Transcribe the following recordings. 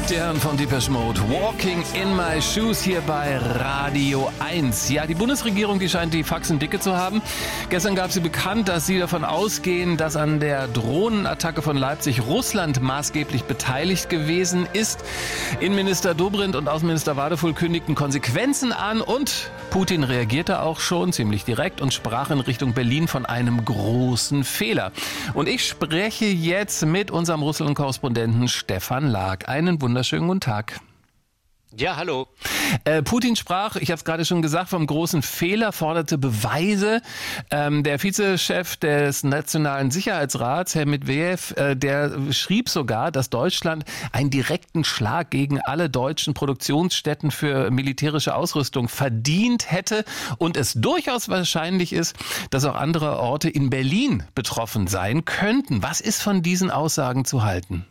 Die Herren von Depeche Mode, Walking in My Shoes hier bei Radio 1. Ja, die Bundesregierung, die scheint die Faxen dicke zu haben. Gestern gab sie bekannt, dass sie davon ausgehen, dass an der Drohnenattacke von Leipzig Russland maßgeblich beteiligt gewesen ist. Innenminister Dobrindt und Außenminister Wadefuhl kündigten Konsequenzen an und Putin reagierte auch schon ziemlich direkt und sprach in Richtung Berlin von einem großen Fehler. Und ich spreche jetzt mit unserem Russland-Korrespondenten Stefan Lag. Einen wunderschönen guten Tag. Ja, hallo. Putin sprach, ich habe es gerade schon gesagt, vom großen Fehler, forderte Beweise. Der Vizechef des Nationalen Sicherheitsrats, Herr Medvedev, der schrieb sogar, dass Deutschland einen direkten Schlag gegen alle deutschen Produktionsstätten für militärische Ausrüstung verdient hätte und es durchaus wahrscheinlich ist, dass auch andere Orte in Berlin betroffen sein könnten. Was ist von diesen Aussagen zu halten?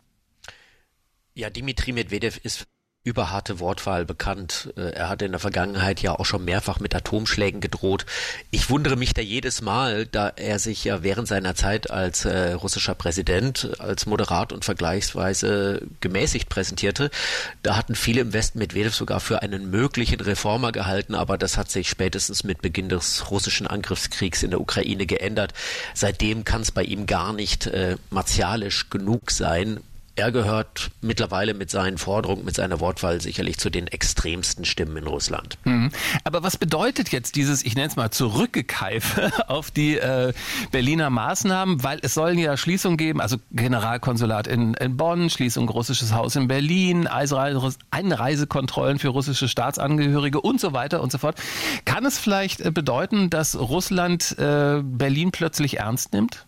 Ja, Dmitri Medvedev ist über harte Wortwahl bekannt. Er hat in der Vergangenheit ja auch schon mehrfach mit Atomschlägen gedroht. Ich wundere mich da jedes Mal, da er sich ja während seiner Zeit als russischer Präsident als moderat und vergleichsweise gemäßigt präsentierte. Da hatten viele im Westen Medvedev sogar für einen möglichen Reformer gehalten, aber das hat sich spätestens mit Beginn des russischen Angriffskriegs in der Ukraine geändert. Seitdem kann es bei ihm gar nicht martialisch genug sein. Er gehört mittlerweile mit seinen Forderungen, mit seiner Wortwahl sicherlich zu den extremsten Stimmen in Russland. Aber was bedeutet jetzt dieses, ich nenne es mal, Zurückgekeife auf die Berliner Maßnahmen? Weil es sollen ja Schließungen geben, also Generalkonsulat in Bonn, Schließung Russisches Haus in Berlin, Einreisekontrollen für russische Staatsangehörige und so weiter und so fort. Kann es vielleicht bedeuten, dass Russland Berlin plötzlich ernst nimmt?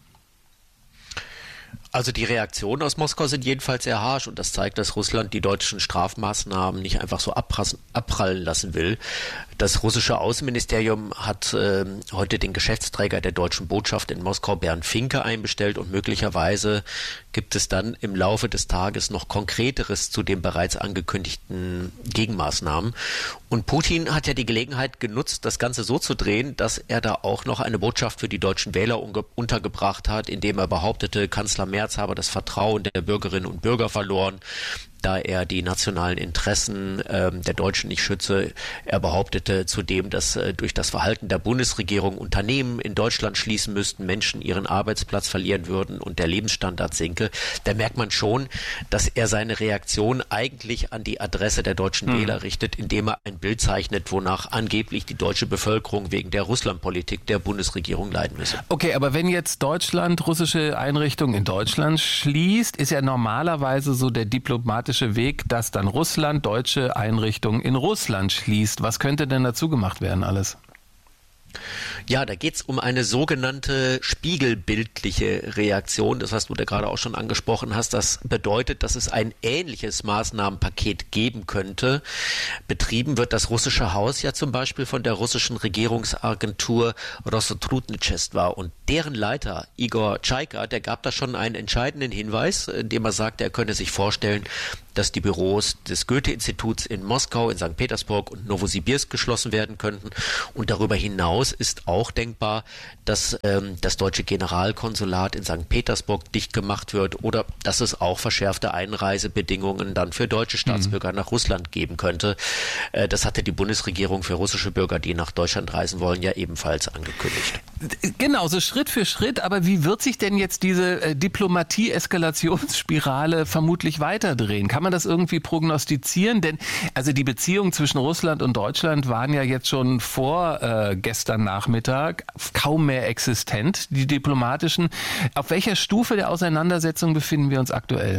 Also die Reaktionen aus Moskau sind jedenfalls sehr harsch und das zeigt, dass Russland die deutschen Strafmaßnahmen nicht einfach so abprallen lassen will. Das russische Außenministerium hat heute den Geschäftsträger der deutschen Botschaft in Moskau, Bernd Finke, einbestellt und möglicherweise gibt es dann im Laufe des Tages noch Konkreteres zu den bereits angekündigten Gegenmaßnahmen. Und Putin hat ja die Gelegenheit genutzt, das Ganze so zu drehen, dass er da auch noch eine Botschaft für die deutschen Wähler untergebracht hat, indem er behauptete, Kanzler Merz habe das Vertrauen der Bürgerinnen und Bürger verloren, da er die nationalen Interessen der Deutschen nicht schütze. Er behauptete zudem, dass durch das Verhalten der Bundesregierung Unternehmen in Deutschland schließen müssten, Menschen ihren Arbeitsplatz verlieren würden und der Lebensstandard sinke. Da merkt man schon, dass er seine Reaktion eigentlich an die Adresse der deutschen Wähler richtet, indem er ein Bild zeichnet, wonach angeblich die deutsche Bevölkerung wegen der Russlandpolitik der Bundesregierung leiden müsse. Okay, aber wenn jetzt Deutschland russische Einrichtungen in Deutschland schließt, ist ja normalerweise so der diplomatische Weg, dass dann Russland deutsche Einrichtungen in Russland schließt. Was könnte denn dazu gemacht werden alles? Ja, da geht's um eine sogenannte spiegelbildliche Reaktion. Das, was du da gerade auch schon angesprochen hast, das bedeutet, dass es ein ähnliches Maßnahmenpaket geben könnte. Betrieben wird das russische Haus ja zum Beispiel von der russischen Regierungsagentur Rossotrudnichestva und deren Leiter Igor Chaika, der gab da schon einen entscheidenden Hinweis, indem er sagte, er könne sich vorstellen, dass die Büros des Goethe-Instituts in Moskau, in St. Petersburg und Novosibirsk geschlossen werden könnten. Und darüber hinaus ist auch denkbar, dass das deutsche Generalkonsulat in St. Petersburg dicht gemacht wird oder dass es auch verschärfte Einreisebedingungen dann für deutsche Staatsbürger nach Russland geben könnte. Das hatte die Bundesregierung für russische Bürger, die nach Deutschland reisen wollen, ja ebenfalls angekündigt. Genau, so Schritt für Schritt. Aber wie wird sich denn jetzt diese Diplomatie-Eskalationsspirale vermutlich weiterdrehen? Kann man das irgendwie prognostizieren? Denn also die Beziehungen zwischen Russland und Deutschland waren ja jetzt schon vor gestern Nachmittag kaum mehr existent, die diplomatischen. Auf welcher Stufe der Auseinandersetzung befinden wir uns aktuell?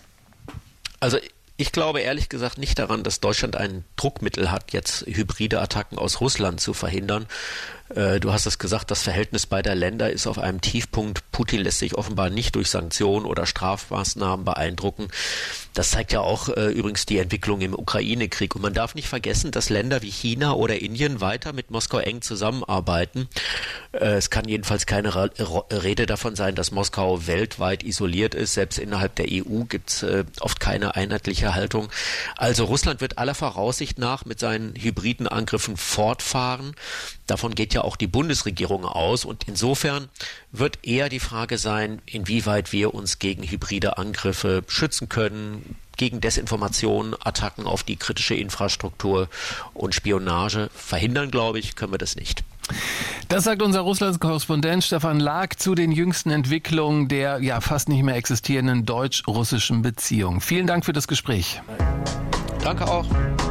Also ich glaube ehrlich gesagt nicht daran, dass Deutschland ein Druckmittel hat, jetzt hybride Attacken aus Russland zu verhindern. Du hast es gesagt, das Verhältnis beider Länder ist auf einem Tiefpunkt. Putin lässt sich offenbar nicht durch Sanktionen oder Strafmaßnahmen beeindrucken. Das zeigt ja auch übrigens die Entwicklung im Ukraine-Krieg. Und man darf nicht vergessen, dass Länder wie China oder Indien weiter mit Moskau eng zusammenarbeiten. Es kann jedenfalls keine Rede davon sein, dass Moskau weltweit isoliert ist. Selbst innerhalb der EU gibt es oft keine einheitliche Haltung. Also Russland wird aller Voraussicht nach mit seinen hybriden Angriffen fortfahren. Davon geht ja auch die Bundesregierung aus und insofern wird eher die Frage sein, inwieweit wir uns gegen hybride Angriffe schützen können, gegen Desinformation, Attacken auf die kritische Infrastruktur und Spionage verhindern, glaube ich, können wir das nicht. Das sagt unser Russland-Korrespondent Stefan Lag zu den jüngsten Entwicklungen der fast nicht mehr existierenden deutsch-russischen Beziehung. Vielen Dank für das Gespräch. Danke auch.